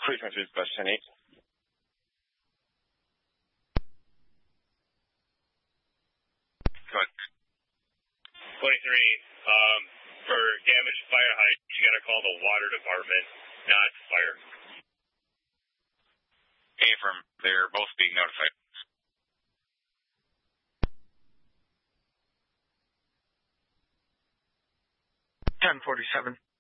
Police message bus 10-8. 23, for damaged fire hydrant, you gotta call the water department, not fire. Affirm, they're both being notified. 1047.